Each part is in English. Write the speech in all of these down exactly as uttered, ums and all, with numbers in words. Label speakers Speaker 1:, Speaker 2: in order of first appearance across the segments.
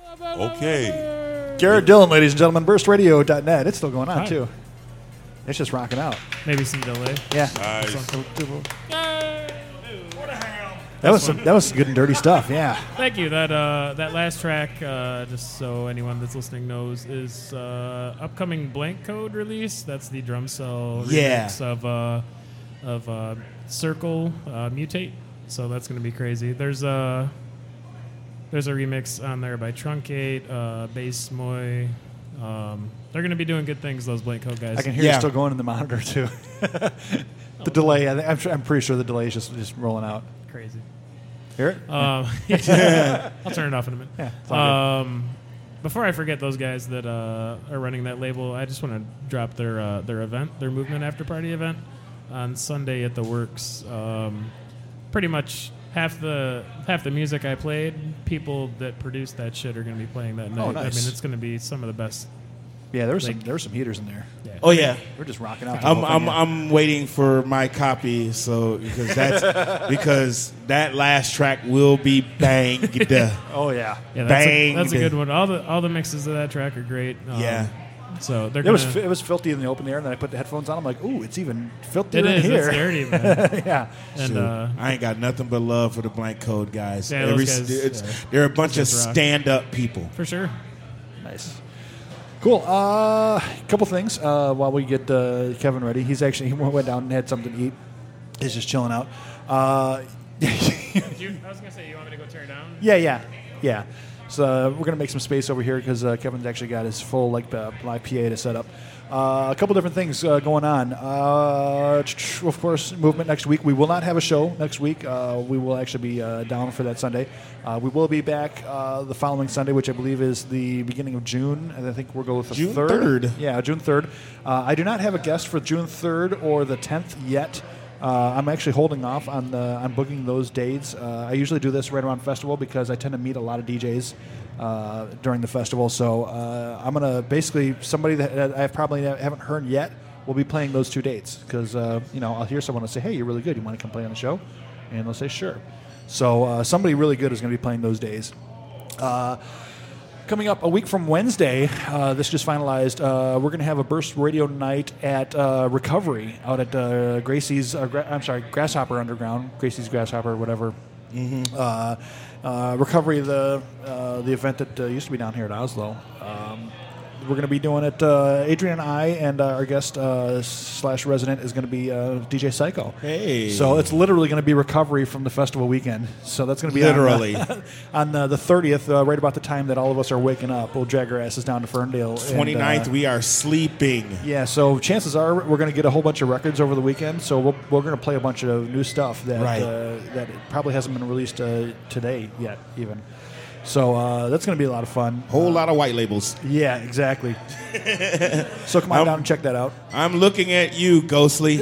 Speaker 1: Okay.
Speaker 2: Garrett Dillon, ladies and gentlemen, burst radio dot net. It's still going on,
Speaker 3: Hi.
Speaker 2: too. It's just rocking out.
Speaker 3: Maybe some delay.
Speaker 2: Yeah.
Speaker 1: Nice.
Speaker 2: That was some, that was good and dirty stuff, yeah.
Speaker 3: Thank you. That uh, that last track, uh, just so anyone that's listening knows, is uh, upcoming Blank Code release. That's the drum cell
Speaker 4: Yeah.
Speaker 3: remix of uh, of uh, Circle uh, Mutate. So that's going to be crazy. There's a there's a remix on there by Truncate, uh, Bass Moy. Um, they're going to be doing good things. Those Blank Code guys.
Speaker 2: I can hear
Speaker 4: Yeah.
Speaker 2: it still going in the monitor, too. The delay, I think, I'm, sure, I'm pretty sure the delay is just, just rolling out.
Speaker 3: Crazy.
Speaker 2: Hear it?
Speaker 3: Um, I'll turn it off in a minute.
Speaker 2: Yeah, it's all
Speaker 3: Um, before I forget, those guys that uh, are running that label, I just want to drop their uh, their event, their Movement After Party event, on Sunday at the Works. Um, pretty much half the half the music I played, people that produced that shit are going to be playing that night.
Speaker 2: Oh, nice.
Speaker 3: I mean, it's going to be some of the best.
Speaker 2: Yeah, there were some
Speaker 3: Like-
Speaker 2: there were some heaters in there.
Speaker 3: Yeah.
Speaker 4: Oh yeah,
Speaker 2: We're just rocking out. the
Speaker 4: I'm
Speaker 2: whole
Speaker 4: I'm
Speaker 2: thing, yeah.
Speaker 4: I'm waiting for my copy. So because that's because that last track will be banged.
Speaker 2: Oh yeah.
Speaker 3: Yeah, that's a,
Speaker 4: Banged.
Speaker 3: that's a good one. All the all the mixes of that track are great. Um,
Speaker 4: Yeah.
Speaker 3: So they're
Speaker 2: It
Speaker 3: gonna,
Speaker 2: was fi- it was filthy in the open air, and then I put the headphones on. I'm like, ooh, it's even filthier
Speaker 3: it
Speaker 2: in
Speaker 3: is.
Speaker 2: here.
Speaker 3: It's dirty, man.
Speaker 2: Yeah.
Speaker 3: And
Speaker 4: Shoot.
Speaker 3: uh,
Speaker 4: I ain't got nothing but love for the Blank Code guys.
Speaker 3: Yeah, those guys,
Speaker 4: it's,
Speaker 3: yeah.
Speaker 4: They're a bunch of
Speaker 3: Those guys rock.
Speaker 4: stand-up people.
Speaker 3: for sure.
Speaker 2: Nice. Cool. A uh, couple things uh, while we get uh, Kevin ready. He's actually he went down and had something to eat. He's just chilling out. Uh,
Speaker 3: You, I was gonna say, you want me to go tear it down?
Speaker 2: yeah, yeah, yeah. So uh, we're gonna make some space over here because uh, Kevin's actually got his full like uh, live P A to set up. Uh, a couple different things uh, going on. Uh, of course, movement next week. We will not have a show next week. Uh, we will actually be uh, down for that Sunday. Uh, we will be back uh, the following Sunday, which I believe is the beginning of June, and I think we'll go with the
Speaker 4: June
Speaker 2: third.
Speaker 4: third.
Speaker 2: Yeah, June third. Uh, I do not have a guest for June third or the tenth yet. Uh, I'm actually holding off on the, on booking those dates. Uh, I usually do this right around festival because I tend to meet a lot of D Js uh, during the festival. So uh, I'm gonna basically somebody that I probably haven't heard yet will be playing those two dates because uh, you know I'll hear someone will say, "Hey, you're really good. You want to come play on the show?" And they'll say, "Sure." So uh, somebody really good is going to be playing those days. Uh, Coming up a week from Wednesday, uh, this just finalized. Uh, we're going to have a Burst Radio night at uh, Recovery out at uh, Gracie's. Uh, Gra- I'm sorry, Grasshopper Underground, Gracie's Grasshopper, whatever. Mm-hmm. Uh, uh, Recovery, the uh, the event that uh, used to be down here at Oslo. Um, we're going to be doing it. Uh, Adrian and I and uh, our guest uh, slash resident is going to be uh, D J Psycho.
Speaker 4: Hey.
Speaker 2: So it's literally going to be Recovery from the festival weekend. So that's going to be
Speaker 4: Literally.
Speaker 2: on, uh, on uh, the thirtieth, uh, right about the time that all of us are waking up. We'll drag our asses down to Ferndale. and,
Speaker 4: twenty-ninth,
Speaker 2: uh,
Speaker 4: we are sleeping.
Speaker 2: yeah, so chances are we're going to get a whole bunch of records over the weekend. So we'll, we're going to play a bunch of new stuff that
Speaker 4: Right.
Speaker 2: uh, that probably hasn't been released uh, today yet, even. So uh, that's going to be a lot of fun.
Speaker 4: Whole lot of white labels.
Speaker 2: Yeah, exactly. So come on
Speaker 4: Um,
Speaker 2: down and check that out.
Speaker 4: I'm looking at you, Ghostly.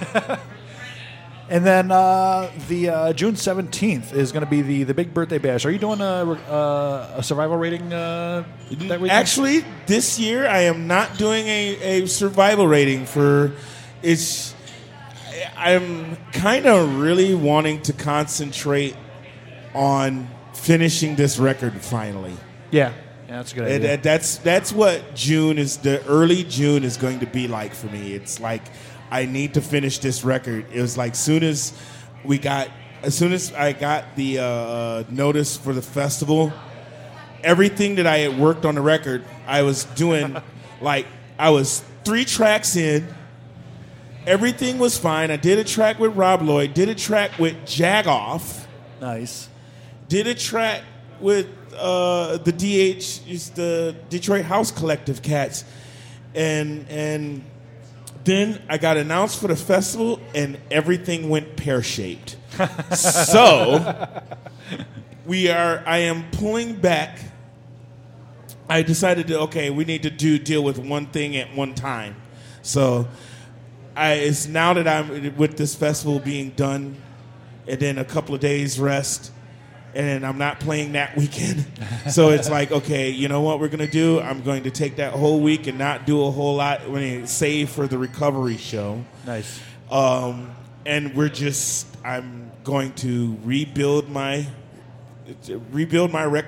Speaker 2: And then uh, the uh, June seventeenth is going to be the, the big birthday bash. Are you doing a, a, a survival rating uh, that weekend?
Speaker 4: Actually, this year I am not doing a, a survival rating for. It's. I- I'm kind of really wanting to concentrate on finishing this record finally.
Speaker 2: Yeah, yeah, that's a good
Speaker 4: And
Speaker 2: idea.
Speaker 4: that- that's that's what June is. The early June is going to be like for me. It's like I need to finish this record. It was like soon as we got, as soon as I got the uh, notice for the festival, everything that I had worked on the record, I was doing. Like I was three tracks in. Everything was fine. I did a track with Rob Lloyd. Did a track with Jagoff.
Speaker 2: Nice.
Speaker 4: Did a track with uh, the D H, is the Detroit House Collective cats, and and then I got announced for the festival, and everything went pear shaped. So we are. I am pulling back. I decided to okay, we need to do deal with one thing at one time. So I it's now that I'm with this festival being done, and then a couple of days rest. And I'm not playing that weekend. So it's like, okay, you know what we're going to do? I'm going to take that whole week and not do a whole lot, I mean, save for the recovery show.
Speaker 2: Nice.
Speaker 4: Um, and we're just, I'm going to rebuild my, rebuild my record.